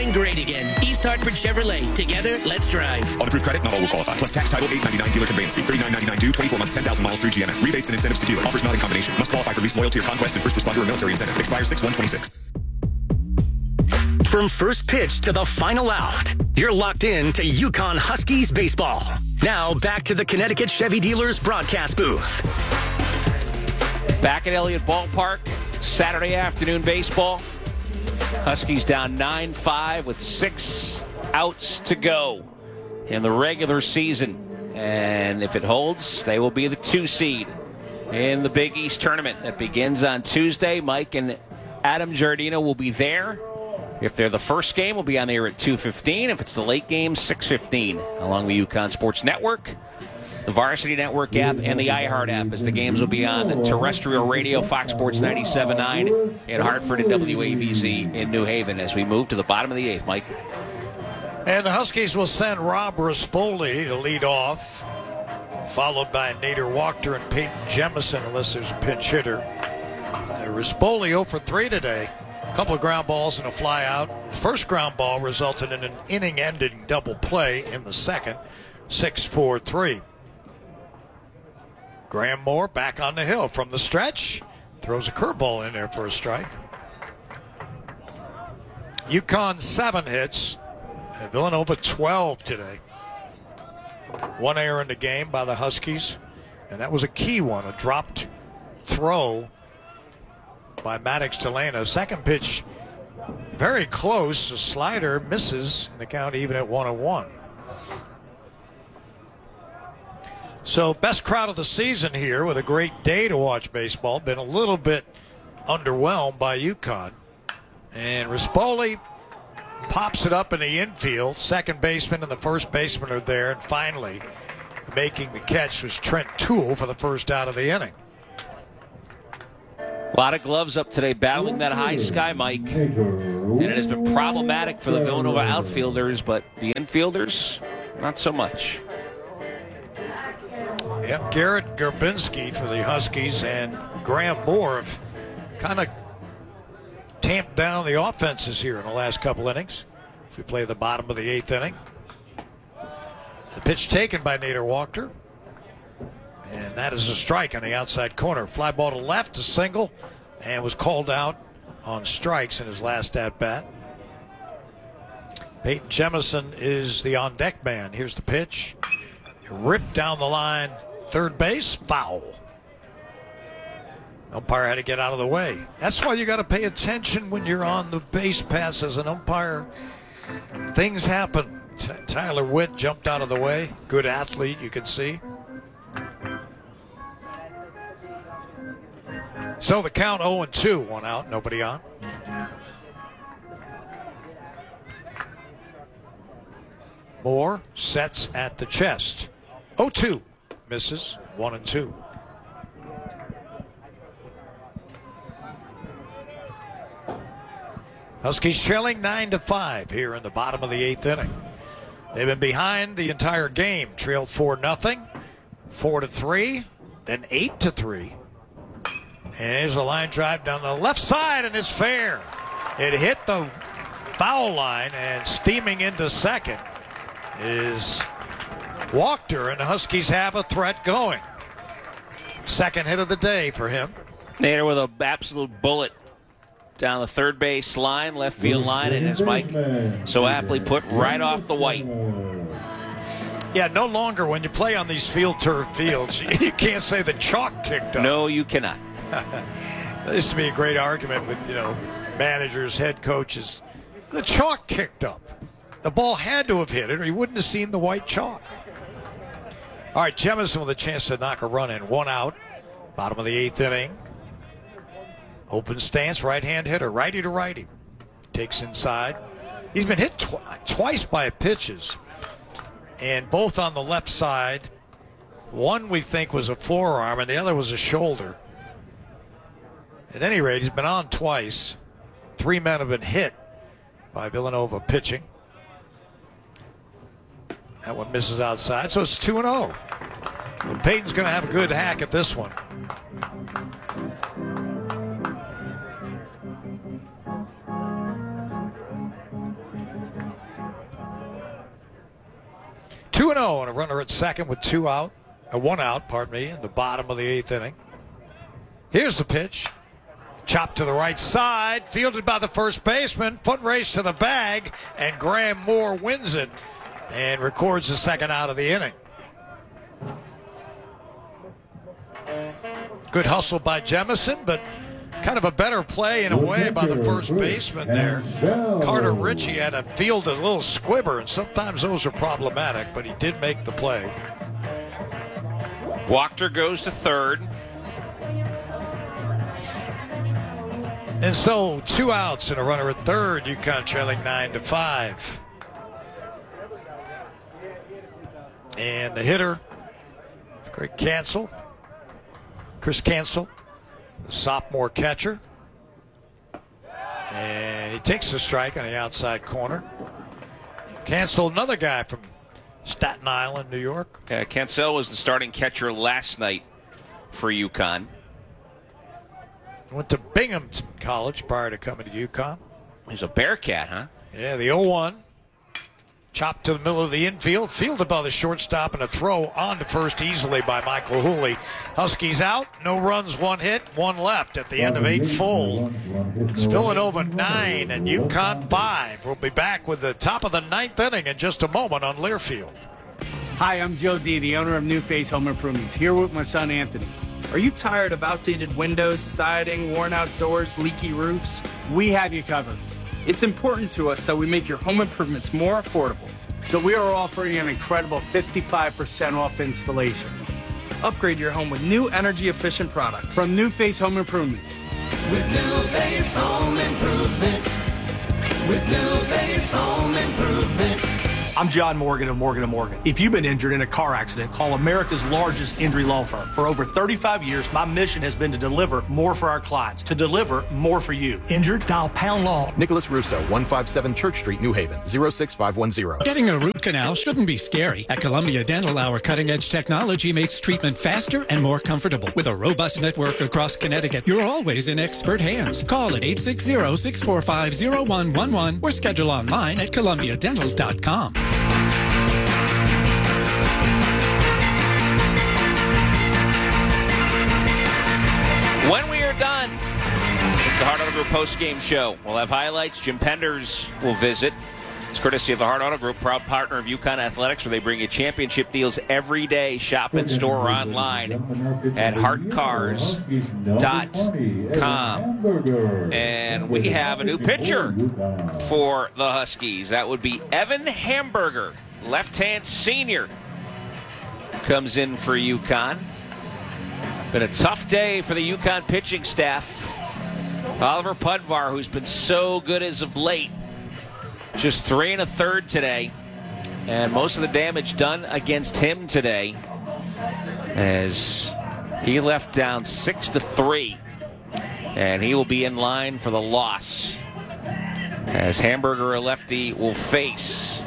Great again. East Hartford Chevrolet. Together, let's drive. On approved credit, not all will qualify. Plus tax, title, $8.99 dealer conveyance fee, $39.99 due, 24 months, 10,000 miles through GMF. Rebates and incentives to dealer. Offers not in combination. Must qualify for lease, loyalty, or conquest and first responder or military incentive. Expires 6/126. From first pitch to the final out, you're locked in to Yukon Huskies baseball. Now back to the Connecticut Chevy Dealers broadcast booth. Back at Elliott Ballpark, Saturday afternoon baseball. Huskies down 9-5 with 6 outs to go in the regular season. And if it holds, they will be the 2 seed in the Big East tournament that begins on Tuesday. Mike and Adam Giardino will be there. If they're the first game, we'll be on there at 2:15. If it's the late game, 6:15 along the Yukon Sports Network, the Varsity Network app, and the iHeart app, as the games will be on terrestrial radio, Fox Sports 97.9 in Hartford and WABZ in New Haven as we move to the bottom of the 8th, Mike. And the Huskies will send Rob Rispoli to lead off, followed by Nader Wachter and Peyton Jemison, unless there's a pinch hitter. Rispoli 0 for 3 today. A couple of ground balls and a fly out. The first ground ball resulted in an inning-ending double play in the second, 6-4-3. Graham Moore back on the hill from the stretch. Throws a curveball in there for a strike. Yukon 7 hits. And Villanova 12 today. 1 error in the game by the Huskies. And that was a key one, a dropped throw by Maddox Delano. Second pitch, very close. A slider misses, and the count even at 1-1. So best crowd of the season here with a great day to watch baseball. Been a little bit underwhelmed by UConn. And Rispoli pops it up in the infield. Second baseman and the first baseman are there. And finally, making the catch was Trent Toole for the first out of the inning. A lot of gloves up today battling that high sky, Mike. And it has been problematic for the Villanova outfielders, but the infielders, not so much. Yep, Garrett Gerbinski for the Huskies and Graham Moore have kind of tamped down the offenses here in the last couple innings. If we play the bottom of the 8th inning. The pitch taken by Nader Wachter. And that is a strike on the outside corner. Fly ball to left, a single, and was called out on strikes in his last at-bat. Peyton Jemison is the on-deck man. Here's the pitch. Ripped down the line, third base, foul. Umpire had to get out of the way. That's why you got to pay attention when you're on the base pass as an umpire. Things happen. Tyler Witt jumped out of the way. Good athlete, you can see. So the count 0-2, 1 out, nobody on. Moore sets at the chest. 0-2, misses, 1-2. Huskies trailing 9-5 here in the bottom of the 8th inning. They've been behind the entire game. Trailed 4-0, 4-3, then 8-3. And here's a line drive down the left side, and it's fair. It hit the foul line, and steaming into second is Wachter, and the Huskies have a threat going. Second hit of the day for him. Nader with an absolute bullet down the third base line, left field line, and as Mike so aptly put, right off the white. Yeah, no longer when you play on these field turf fields, you can't say the chalk kicked up. No, you cannot. There used to be a great argument with, managers, head coaches. The chalk kicked up. The ball had to have hit it, or you wouldn't have seen the white chalk. All right, Jemison with a chance to knock a run in. 1 out, bottom of the 8th inning. Open stance, right-hand hitter, righty to righty. Takes inside. He's been hit twice by pitches, and both on the left side. One we think was a forearm, and the other was a shoulder. At any rate, he's been on twice. 3 men have been hit by Villanova pitching. That one misses outside, so it's 2-0. And Peyton's going to have a good hack at this one. 2-0 and a runner at second with one out, in the bottom of the 8th inning. Here's the pitch. Chopped to the right side, fielded by the first baseman, foot race to the bag, and Graham Moore wins it and records the second out of the inning. Good hustle by Jemison, but kind of a better play in a way by the first baseman there. Carter Ritchie had to field a little squibber, and sometimes those are problematic, but he did make the play. Wachter goes to third. And so 2 outs and a runner at third. UConn trailing 9-5. And the hitter, Chris Cancel, the sophomore catcher. And he takes a strike on the outside corner. Cancel, another guy from Staten Island, New York. Cancel was the starting catcher last night for UConn. Went to Binghamton College prior to coming to UConn. He's a Bearcat, huh? Yeah, the 0-1. Chopped to the middle of the infield. Fielded by the shortstop and a throw on to first easily by Michael Hooley. Huskies out. No runs, 1 hit, 1 left at the end of 8 full. It's Villanova 9 and UConn 5. We'll be back with the top of the 9th inning in just a moment on Learfield. Hi, I'm Joe D., the owner of New Face Home Improvements, here with my son Anthony. Are you tired of outdated windows, siding, worn-out doors, leaky roofs? We have you covered. It's important to us that we make your home improvements more affordable. So we are offering an incredible 55% off installation. Upgrade your home with new energy-efficient products. From New Face Home Improvements. With New Face Home Improvement. With New Face Home Improvement. I'm John Morgan of Morgan & Morgan. If you've been injured in a car accident, call America's largest injury law firm. For over 35 years, my mission has been to deliver more for our clients, to deliver more for you. Injured? Dial Pound Law. Nicholas Russo, 157 Church Street, New Haven, 06510. Getting a root canal shouldn't be scary. At Columbia Dental, our cutting-edge technology makes treatment faster and more comfortable. With a robust network across Connecticut, you're always in expert hands. Call at 860-645-0111 or schedule online at columbiadental.com. When we are done, it's the Hard Auto Group post-game show. We'll have highlights. Jim Penders will visit. It's courtesy of the Hard Auto Group, proud partner of UConn Athletics, where they bring you championship deals every day. Shop in store or online at heartcars.com. And we have a new pitcher for the Huskies. That would be Evan Hamburger, left-hand senior, comes in for UConn. Been a tough day for the UConn pitching staff. Oliver Pudvar, who's been so good as of late, just 3 1/3 today, and most of the damage done against him today, as he left down 6-3, and he will be in line for the loss, as Hamburger, a lefty, will face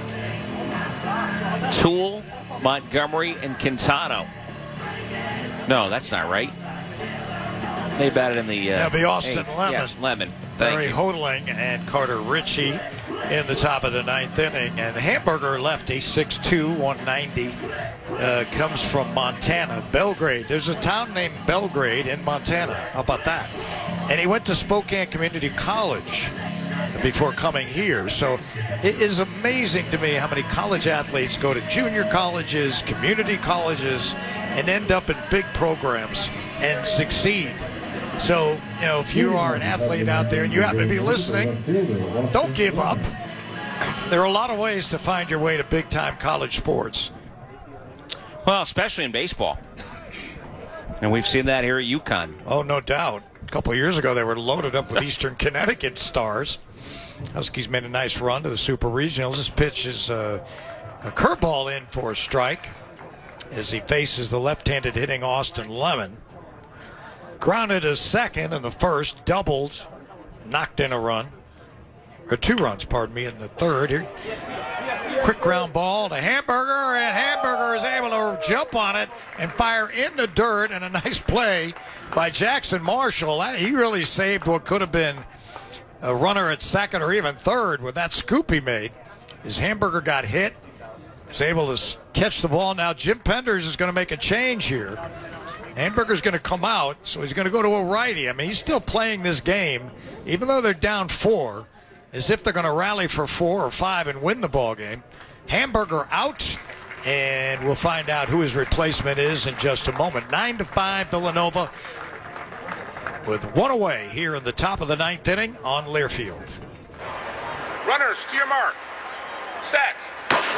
Toole, Montgomery, and Quintano. No, that's not right. They batted in the... That'll be Austin Lemon. Yes, Lemon. Barry Hodling and Carter Ritchie in the top of the 9th inning. And Hamburger, lefty, 6'2", 190, comes from Montana, Belgrade. There's a town named Belgrade in Montana. How about that? And he went to Spokane Community College before coming here. So it is amazing to me how many college athletes go to junior colleges, community colleges, and end up in big programs and succeed. So, you know, if you are an athlete out there and you happen to be listening, don't give up. There are a lot of ways to find your way to big-time college sports. Well, especially in baseball. And we've seen that here at UConn. Oh, no doubt. A couple of years ago, they were loaded up with Eastern Connecticut stars. Huskies made a nice run to the Super Regionals. This pitch is a curveball in for a strike as he faces the left-handed hitting Austin Lemon. Grounded to second in the first, doubled, knocked in a run. Or 2 runs, pardon me, in the third. Here, quick ground ball to Hamburger, and Hamburger is able to jump on it and fire in the dirt, and a nice play by Jackson Marshall. He really saved what could have been a runner at second or even third with that scoop he made. His Hamburger got hit, is able to catch the ball. Now Jim Penders is going to make a change here. Hamburger's going to come out, so he's going to go to a righty. I mean, he's still playing this game, even though they're down 4, as if they're going to rally for 4 or 5 and win the ball game. Hamburger out, and we'll find out who his replacement is in just a moment. 9-5 Villanova with 1 away here in the top of the 9th inning on Learfield. Runners to your mark. Set.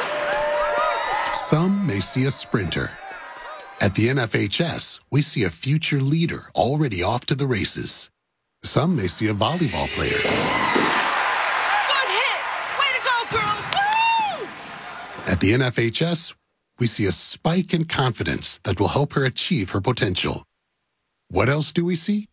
Some may see a sprinter. At the NFHS, we see a future leader already off to the races. Some may see a volleyball player. Good hit! Way to go, girls! Woo! At the NFHS, we see a spike in confidence that will help her achieve her potential. What else do we see?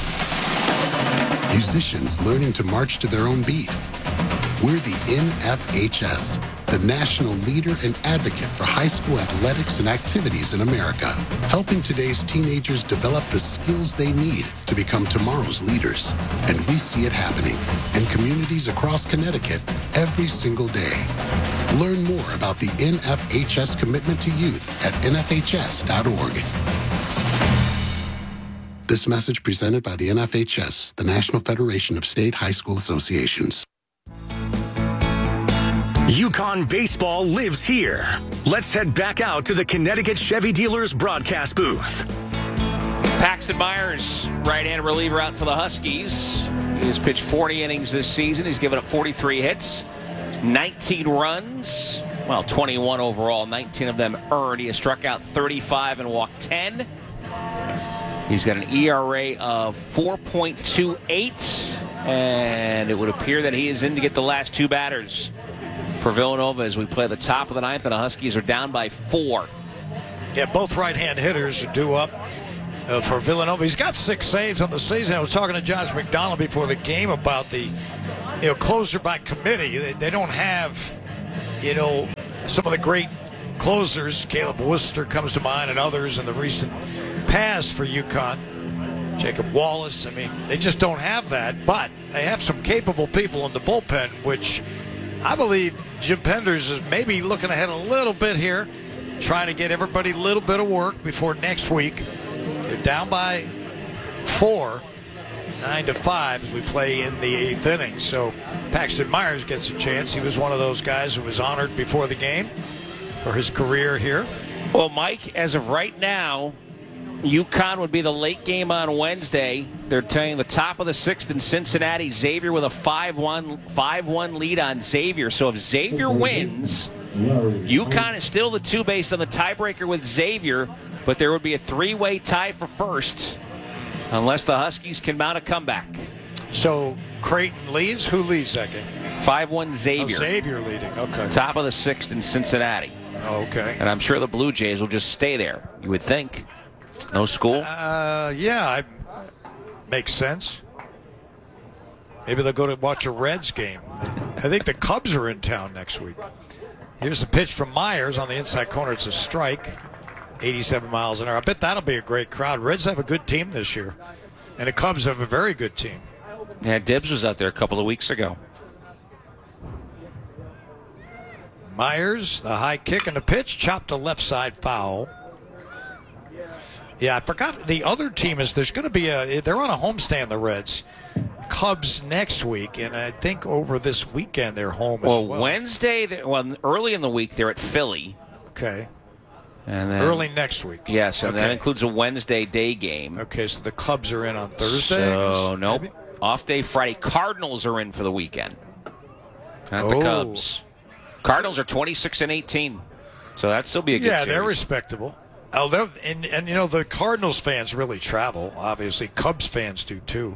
Musicians learning to march to their own beat. We're the NFHS, the national leader and advocate for high school athletics and activities in America, helping today's teenagers develop the skills they need to become tomorrow's leaders. And we see it happening in communities across Connecticut every single day. Learn more about the NFHS commitment to youth at nfhs.org. This message presented by the NFHS, the National Federation of State High School Associations. UConn baseball lives here. Let's head back out to the Connecticut Chevy Dealers broadcast booth. Paxton Myers, right-hand reliever out for the Huskies. He has pitched 40 innings this season. He's given up 43 hits, 19 runs, 21 overall, 19 of them earned. He has struck out 35 and walked 10. He's got an ERA of 4.28, and it would appear that he is in to get the last 2 batters for Villanova as we play the top of the 9th, and the Huskies are down by 4. Yeah, both right-hand hitters are due up for Villanova. He's got 6 saves on the season. I was talking to Josh McDonald before the game about the closer by committee. They don't have, some of the great closers. Caleb Worcester comes to mind, and others in the recent past for UConn. Jacob Wallace. I mean, they just don't have that, but they have some capable people in the bullpen, which I believe Jim Penders is maybe looking ahead a little bit here, trying to get everybody a little bit of work before next week. They're down by 4, 9-5 as we play in the 8th inning. So Paxton Myers gets a chance. He was one of those guys who was honored before the game for his career here. Well, Mike, as of right now, UConn would be the late game on Wednesday. They're taking the top of the 6th in Cincinnati. Xavier with a 5-1 lead on Xavier. So if Xavier wins, UConn is still the 2 based on the tiebreaker with Xavier, but there would be a 3-way tie for first unless the Huskies can mount a comeback. So Creighton leads. Who leads that game? 5-1 Xavier. Oh, Xavier leading. Okay. Top of the 6th in Cincinnati. Okay. And I'm sure the Blue Jays will just stay there, you would think. No school? Yeah, makes sense. Maybe they'll go to watch a Reds game. I think the Cubs are in town next week. Here's the pitch from Myers on the inside corner. It's a strike, 87 miles an hour. I bet that'll be a great crowd. Reds have a good team this year, and the Cubs have a very good team. Yeah, Dibbs was out there a couple of weeks ago. Myers, the high kick and the pitch, chopped to left side foul. Yeah, I forgot the other team is there's going to be they're on a homestand, the Reds. Cubs next week, and I think over this weekend they're home as well. Wednesday, early in the week they're at Philly. Okay. And then early next week. Yes, and that includes a Wednesday day game. Okay, so the Cubs are in on Thursday? So, nope. Maybe? Off day Friday. Cardinals are in for the weekend. Not the Cubs. Cardinals are 26-18. So that'd still be a good series. Yeah, they're respectable. Oh, and the Cardinals fans really travel. Obviously, Cubs fans do too.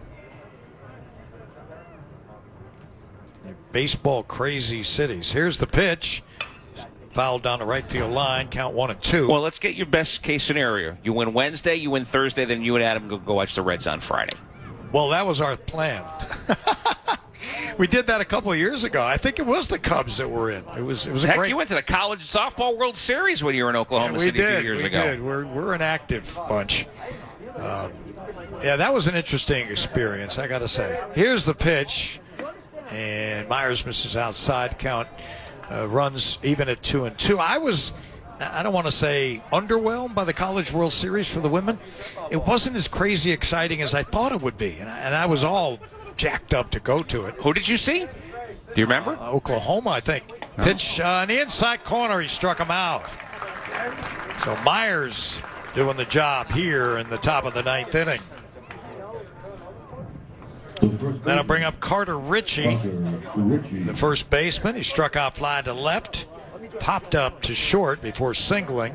Baseball crazy cities. Here's the pitch. Foul down the right field line. Count 1-2. Well, let's get your best case scenario. You win Wednesday, you win Thursday, then you and Adam go watch the Reds on Friday. Well, that was our plan. We did that a couple of years ago. I think it was the Cubs that were in. It was a great. You went to the College Softball World Series when you were in Oklahoma City a few years ago. We did. We're an active bunch. Yeah, that was an interesting experience, I got to say. Here's the pitch, and Myers misses outside. Count runs even at 2-2. I don't want to say underwhelmed by the College World Series for the women. It wasn't as crazy exciting as I thought it would be, and I was all jacked up to go to it. Who did you see? Do you remember? Oklahoma, I think. No. Pitch in the inside corner, he struck him out. So Myers doing the job here in the top of the 9th inning. Then I'll bring up Carter Ritchie, the first baseman. He struck out fly to left, popped up to short before singling.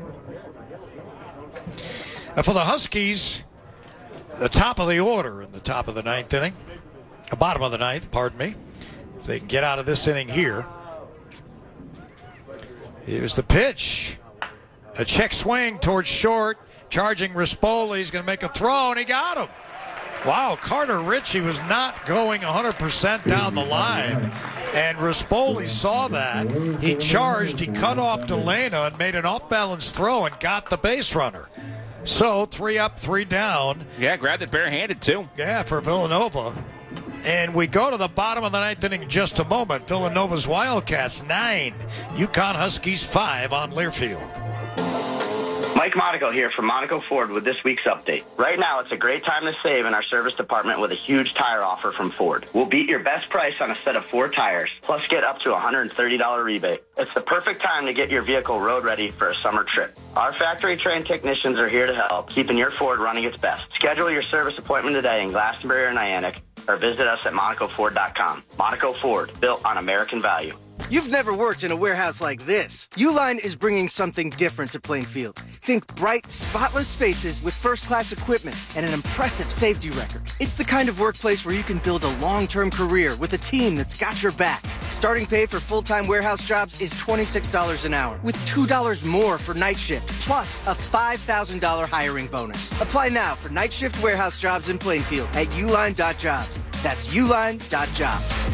For the Huskies, the top of the order in the top of the 9th inning, the bottom of the 9th, pardon me. If they can get out of this inning here. Here's the pitch. A check swing towards short. Charging Rispoli. He's going to make a throw, and he got him. Wow, Carter Ritchie was not going 100% down the line. And Rispoli saw that. He charged, he cut off Delana and made an off-balance throw and got the base runner. So 3 up, 3 down. Yeah, grabbed it barehanded too. Yeah, for Villanova. And we go to the bottom of the 9th inning in just a moment. Villanova's Wildcats 9, UConn Huskies 5 on Learfield. Mike Monaco here from Monaco Ford with this week's update. Right now, it's a great time to save in our service department with a huge tire offer from Ford. We'll beat your best price on a set of 4 tires, plus get up to a $130 rebate. It's the perfect time to get your vehicle road ready for a summer trip. Our factory-trained technicians are here to help, keeping your Ford running its best. Schedule your service appointment today in Glastonbury or Niantic, or visit us at MonacoFord.com. Monaco Ford, built on American value. You've never worked in a warehouse like this. Uline is bringing something different to Plainfield. Think bright, spotless spaces with first-class equipment and an impressive safety record. It's the kind of workplace where you can build a long-term career with a team that's got your back. Starting pay for full-time warehouse jobs is $26 an hour, with $2 more for night shift, plus a $5,000 hiring bonus. Apply now for night shift warehouse jobs in Plainfield at uline.jobs. That's uline.jobs.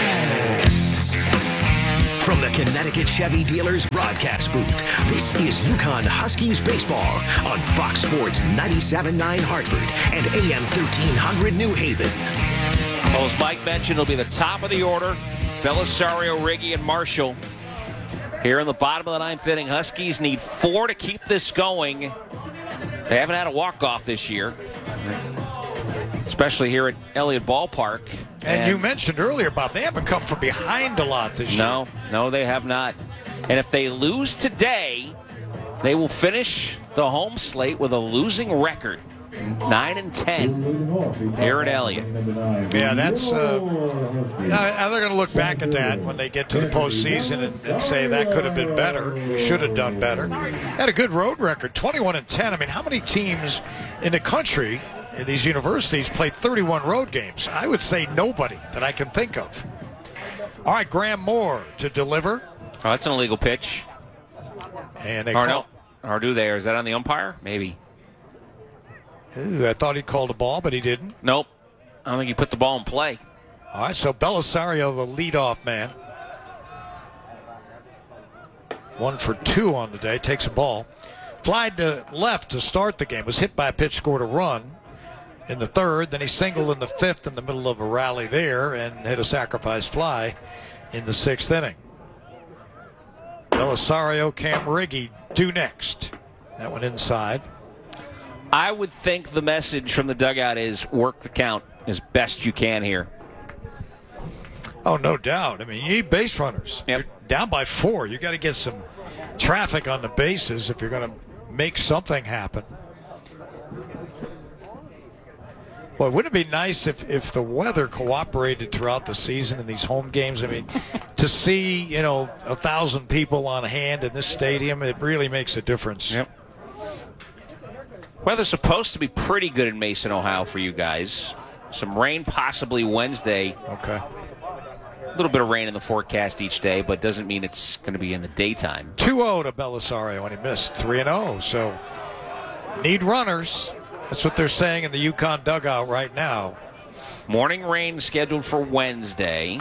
From the Connecticut Chevy Dealers broadcast booth, this is UConn Huskies baseball on Fox Sports 97.9 Hartford and AM 1300 New Haven. Well, as Mike mentioned, it'll be the top of the order. Belisario, Riggi, and Marshall. Here in the bottom of the 9th inning, Huskies need 4 to keep this going. They haven't had a walk-off this year, especially here at Elliott Ballpark. And you mentioned earlier, Bob, they haven't come from behind a lot this year. No, they have not. And if they lose today, they will finish the home slate with a losing record, 9-10 here at Elliott. Yeah, that's they're going to look back at that when they get to the postseason and say that could have been better. We should have done better. Had a good road record, 21-10. I mean, how many teams in the country in these universities played 31 road games? I would say nobody that I can think of. All right, Graham Moore to deliver. Oh, that's an illegal pitch. And they or do they? Or is that on the umpire? Maybe. Ooh, I thought he called a ball, but he didn't. Nope. I don't think he put the ball in play. All right, so Belisario, the leadoff man. 1 for 2 on the day, takes a ball. Fly to left to start the game. Was hit by a pitch, scored a run in the 3rd. Then he singled in the 5th in the middle of a rally there and hit a sacrifice fly in the 6th inning. Belisario, Cam Riggi due next. That one inside. I would think the message from the dugout is work the count as best you can here. Oh, no doubt. I mean, you need base runners. Yep. You're down by 4. You got to get some traffic on the bases if you're going to make something happen. Well, wouldn't it be nice if the weather cooperated throughout the season in these home games? I mean, to see, 1,000 people on hand in this stadium, it really makes a difference. Yep. Weather's supposed to be pretty good in Mason, Ohio for you guys. Some rain possibly Wednesday. Okay. A little bit of rain in the forecast each day, but doesn't mean it's going to be in the daytime. 2-0 to Belisario when he missed. 3-0. So need runners. That's what they're saying in the UConn dugout right now. Morning rain scheduled for Wednesday.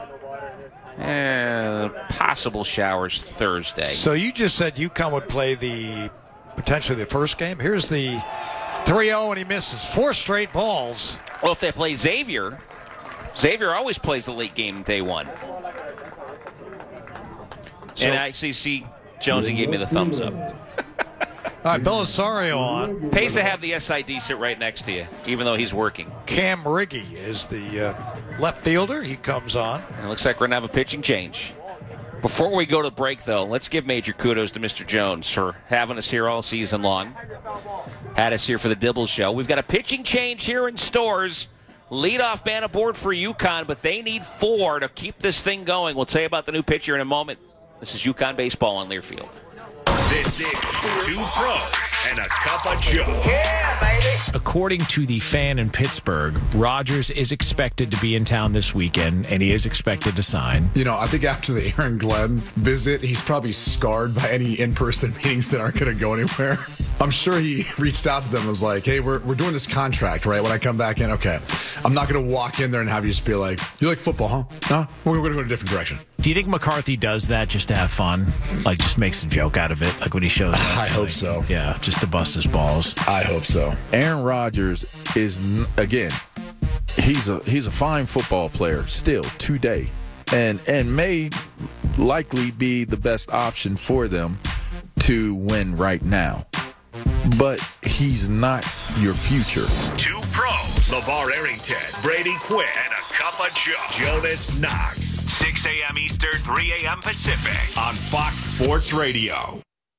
Possible showers Thursday. So you just said UConn would play potentially the first game. Here's the 3-0 and he misses. 4 straight balls. Well, if they play Xavier always plays the late game day 1. And ICC Jonesy gave me the thumbs up. All right, Belisario on. Pays to have the SID sit right next to you, even though he's working. Cam Riggy is the left fielder. He comes on. And it looks like we're going to have a pitching change. Before we go to break, though, let's give major kudos to Mr. Jones for having us here all season long. Had us here for the Dibbles show. We've got a pitching change here in Stores. Leadoff man aboard for UConn, but they need 4 to keep this thing going. We'll tell you about the new pitcher in a moment. This is UConn baseball on Learfield. This is 2 Pros and a Cup of Joe. Yeah, baby. According to the Fan in Pittsburgh, Rodgers is expected to be in town this weekend, and he is expected to sign. You know, I think after the Aaron Glenn visit, he's probably scarred by any in-person meetings that aren't going to go anywhere. I'm sure he reached out to them and was like, hey, we're doing this contract, right? When I come back in, okay. I'm not going to walk in there and have you just be like, you like football, huh? No? We're going to go in a different direction. Do you think McCarthy does that just to have fun? Like, just makes a joke out of it? Like when he shows up? I hope so. Yeah, just to bust his balls. I hope so. Aaron Rodgers is, again, he's a fine football player still today, and may likely be the best option for them to win right now. But he's not your future. 2 Pros, LeVar Arrington, Brady Quinn, and a Cup of Joe. Jonas Knox, 6 a.m. Eastern, 3 a.m. Pacific on Fox Sports Radio.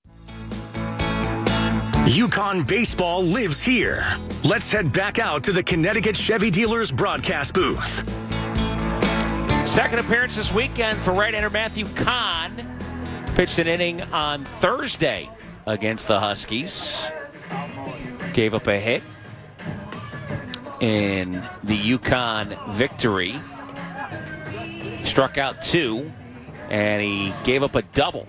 UConn baseball lives here. Let's head back out to the Connecticut Chevy Dealers broadcast booth. Second appearance this weekend for right-hander Matthew Kahn. Pitched an inning on Thursday against the Huskies. Gave up a hit in the UConn victory. Struck out 2, and he gave up a double.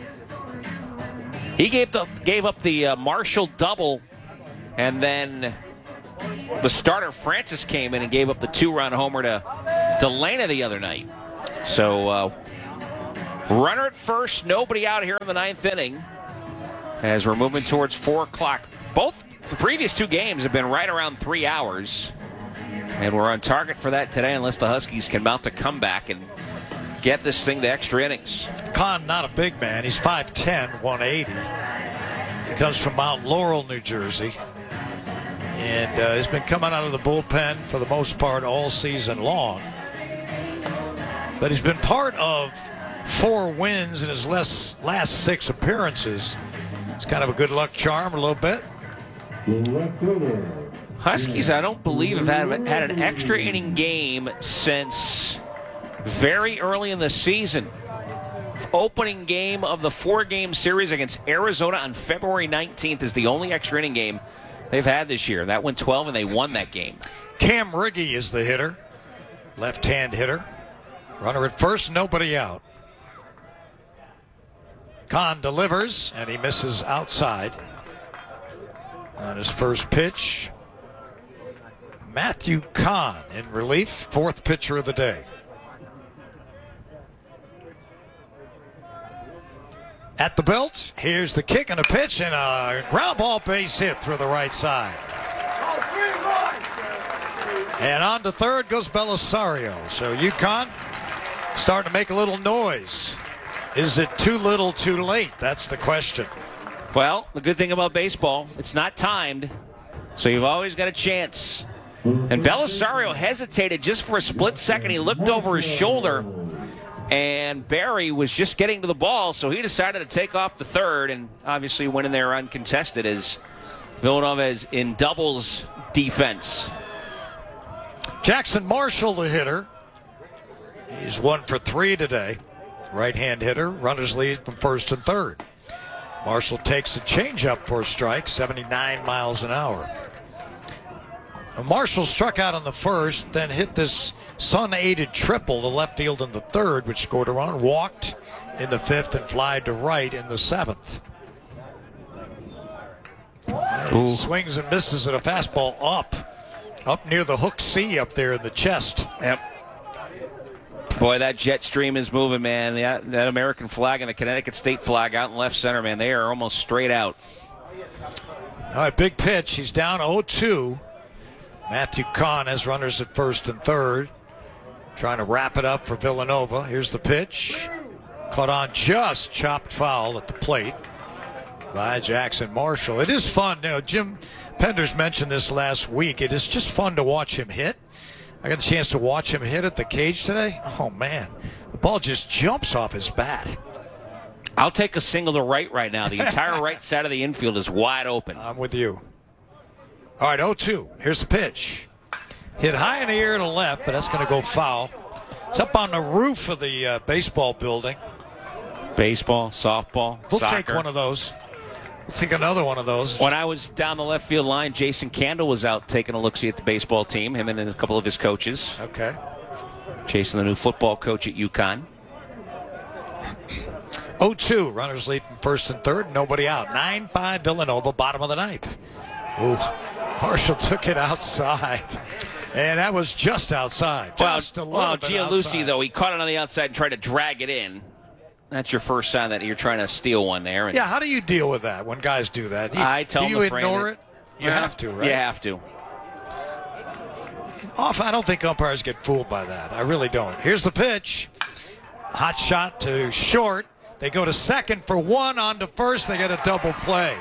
He gave up the Marshall double, and then the starter Francis came in and gave up the 2-run homer to Delana the other night. So runner at first, nobody out here in the 9th inning as we're moving towards 4 o'clock. Both the previous 2 games have been right around 3 hours, and we're on target for that today unless the Huskies can mount a comeback and get this thing to extra innings. Kahn, not a big man. He's 5'10", 180. He comes from Mount Laurel, New Jersey, and has been coming out of the bullpen for the most part all season long. But he's been part of 4 wins in his last 6 appearances. It's kind of a good luck charm a little bit. Huskies, I don't believe, have had an extra inning game since very early in the season. Opening game of the 4-game series against Arizona on February 19th is the only extra inning game they've had this year. That went 12, and they won that game. Cam Riggy is the hitter, left-hand hitter. Runner at first, nobody out. Kahn delivers, and he misses outside. On his first pitch, Matthew Kahn in relief, 4th pitcher of the day. At the belt, here's the kick and a pitch, and a ground ball base hit through the right side. And on to third goes Belisario. So UConn starting to make a little noise. Is it too little too late? That's the question. Well, the good thing about baseball, it's not timed, so you've always got a chance. And Belisario hesitated just for a split second. He looked over his shoulder, and Barry was just getting to the ball, so he decided to take off the third and obviously went in there uncontested as Villanova is in doubles defense. Jackson Marshall, the hitter. He's 1 for 3 today. Right-hand hitter. Runners lead from first and third. Marshall takes a changeup for a strike, 79 miles an hour. Marshall struck out on the first, then hit this sun-aided triple to left field in the third, which scored a run, walked in the 5th, and flied to right in the 7th. He swings and misses at a fastball up near the hook C up there in the chest. Yep. Boy, that jet stream is moving, man. That American flag and the Connecticut state flag out in left center, man, they are almost straight out. All right, big pitch. He's down 0-2. Matthew Kahn has runners at first and third. Trying to wrap it up for Villanova. Here's the pitch. Caught on just chopped foul at the plate by Jackson Marshall. It is fun. You know, Jim Penders mentioned this last week. It is just fun to watch him hit. I got a chance to watch him hit at the cage today. Oh, man. The ball just jumps off his bat. I'll take a single to right now. The entire right side of the infield is wide open. I'm with you. All right, 0-2. Here's the pitch. Hit high in the air to left, but that's going to go foul. It's up on the roof of the baseball building. Baseball, softball, We'll soccer. take one of those. We'll take another one of those. When I was down the left field line, Jason Candle was out taking a look-see at the baseball team, him and a couple of his coaches. Okay. Jason, the new football coach at UConn. 0-2. Runners lead from first and third. Nobody out. 9-5 Villanova, bottom of the ninth. Ooh. Marshall took it outside. And that was just outside. Just a little bit Gianlucci, outside. though, he caught it on the outside and tried to drag it in. That's your first sign that you're trying to steal one there. Yeah, how do you deal with that when guys do that? I tell do them you to frame ignore it. it? You have to, right? You have to. I don't think umpires get fooled by that. I really don't. Here's the pitch. Hot shot to short. They go to second for one, on to first. They get a double play.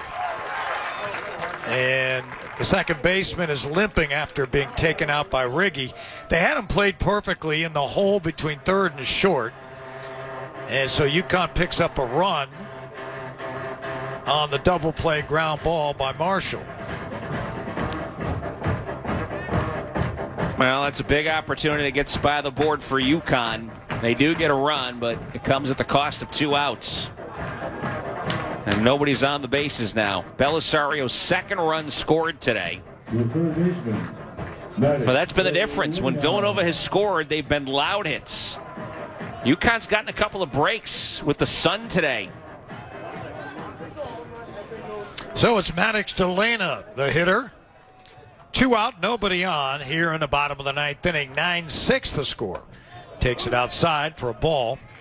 And the second baseman is limping after being taken out by Riggy. They had him played perfectly in the hole between third and short. And so UConn picks up a run on the double play ground ball by Marshall. Well, that's a big opportunity that gets by the board for UConn. They do get a run, but it comes at the cost of 2 outs. And nobody's on the bases now. Belisario's second run scored today. But that's been the difference. When Villanova has scored, they've been loud hits. UConn's gotten a couple of breaks with the sun today. So it's Maddox Delana, the hitter. 2 out, nobody on here in the bottom of the ninth inning. 9-6 the score. Takes it outside for a ball.